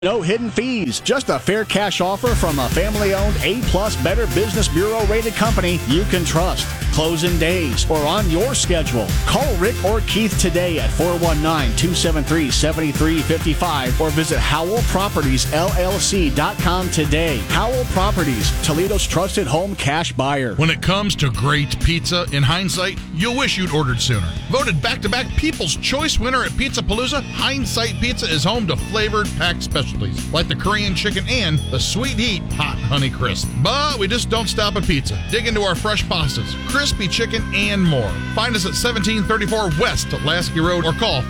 No hidden fees, just a fair cash offer from a family-owned A-plus Better Business Bureau rated company you can trust. Closing days or on your schedule. Call Rick or Keith today at 419-273-7355 or visit HowellPropertiesLLC.com today. Howell Properties, Toledo's trusted home cash buyer. When it comes to great pizza, in hindsight, you'll wish you'd ordered sooner. Voted back-to-back People's Choice winner at Pizza Palooza, Hindsight Pizza is home to flavored packed specialties like the Korean chicken and the Sweet Heat Hot Honey Crisp. But we just don't stop at pizza. Dig into our fresh pastas, crispy chicken, and more. Find us at 1734 West Lasky Road or call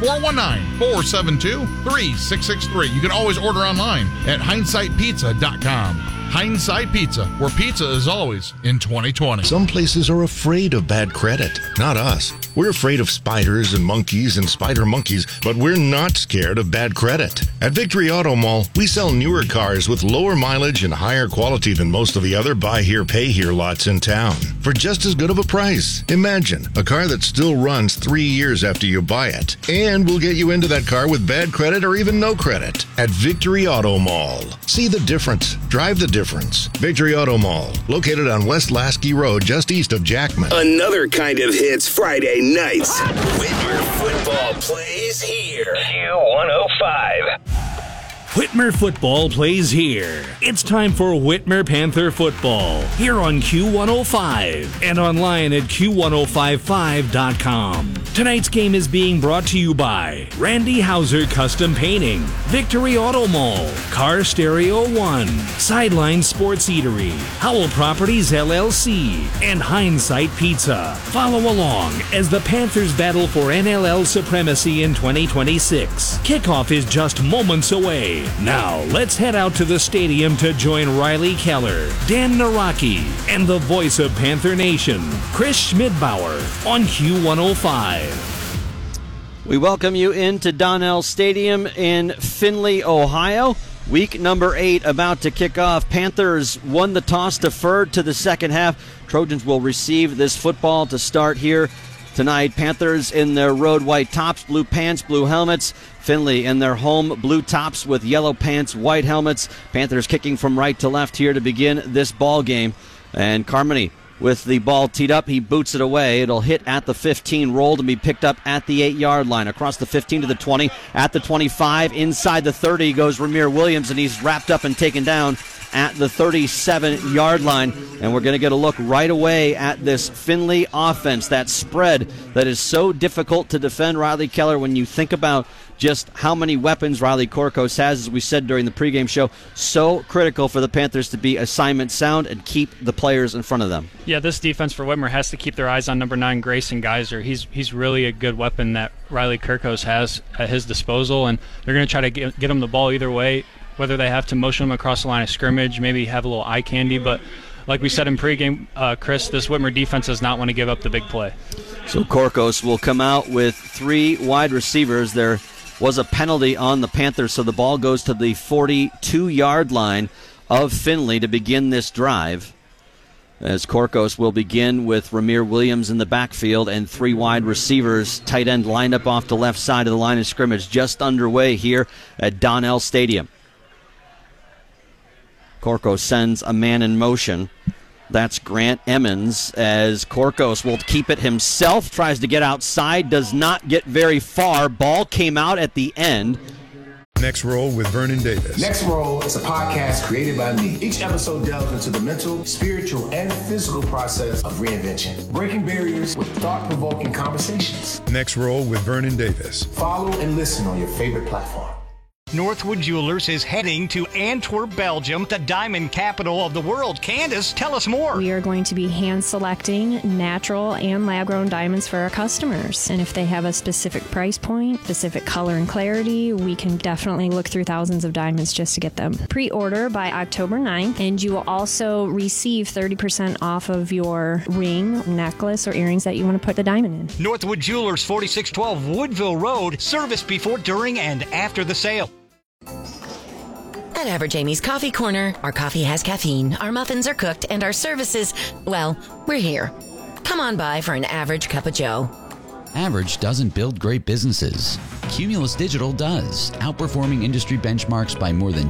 419-472-3663. You can always order online at hindsightpizza.com. Hindsight Pizza, where pizza is always in 2020. Some places are afraid of bad credit. Not us. We're afraid of spiders and monkeys and spider monkeys, but we're not scared of bad credit. At Victory Auto Mall, we sell newer cars with lower mileage and higher quality than most of the other buy here, pay here lots in town for just as good of a price. Imagine a car that still runs 3 years after you buy it, and we'll get you into that car with bad credit or even no credit at Victory Auto Mall. See the difference. Drive the difference. Victory Auto Mall, located on West Lasky Road, just east of Jackman. Another kind of hits Friday nights. Whitmer football plays here. Q105. Whitmer football plays here. It's time for Whitmer Panther football here on Q105 and online at Q1055.com. Tonight's game is being brought to you by Randy Hauser Custom Painting, Victory Auto Mall, Car Stereo One, Sideline Sports Eatery, Howell Properties LLC, and Hindsight Pizza. Follow along as the Panthers battle for NLL supremacy in 2026. Kickoff is just moments away. Now, let's head out to the stadium to join Riley Keller, Dan Naraki, and the voice of Panther Nation, Chris Schmidbauer, on Q105. We welcome you into Donnell Stadium in Findlay, Ohio. Week number 8 about to kick off. Panthers won the toss, deferred to the second half. Trojans will receive this football to start here tonight. Panthers in their road white tops, blue pants, blue helmets. Findlay in their home blue tops with yellow pants, white helmets. Panthers kicking from right to left here to begin this ball game. And Carmody with the ball teed up. He boots it away. It'll hit at the 15, rolled and be picked up at the 8-yard line. Across the 15 to the 20, at the 25, inside the 30 goes Ramir Williams, and he's wrapped up and taken down at the 37-yard line. And we're going to get a look right away at this Findlay offense, that spread that is so difficult to defend, Riley Keller, when you think about just how many weapons Riley Korkos has, as we said during the pregame show. So critical for the Panthers to be assignment sound and keep the players in front of them. Yeah, this defense for Whitmer has to keep their eyes on number 9, Grayson Geyser. He's really a good weapon that Riley Korkos has at his disposal, and they're going to try to get him the ball either way, whether they have to motion him across the line of scrimmage, maybe have a little eye candy, but like we said in pregame, Chris, this Whitmer defense does not want to give up the big play. So Korkos will come out with 3 wide receivers. There was a penalty on the Panthers, so the ball goes to the 42-yard line of Findlay to begin this drive, as Korkos will begin with Ramir Williams in the backfield and 3 wide receivers, tight end lined up off the left side of the line of scrimmage, just underway here at Donnell Stadium. Korkos sends a man in motion. That's Grant Emmons, as Korkos will keep it himself, tries to get outside, does not get very far. Ball came out at the end. Next Roll with Vernon Davis. Next Roll is a podcast created by me. Each episode delves into the mental, spiritual, and physical process of reinvention, breaking barriers with thought-provoking conversations. Next Roll with Vernon Davis. Follow and listen on your favorite platform. Northwood Jewelers is heading to Antwerp, Belgium, the diamond capital of the world. Candace, tell us more. We are going to be hand-selecting natural and lab-grown diamonds for our customers. And if they have a specific price point, specific color and clarity, we can definitely look through thousands of diamonds just to get them. Pre-order by October 9th, and you will also receive 30% off of your ring, necklace, or earrings that you want to put the diamond in. Northwood Jewelers, 4612 Woodville Road. Service before, during, and after the sale. At Average Amy's Coffee Corner, our coffee has caffeine, our muffins are cooked, and our services, well, we're here. Come on by for an average cup of joe. Average doesn't build great businesses. Cumulus Digital does, outperforming industry benchmarks by more than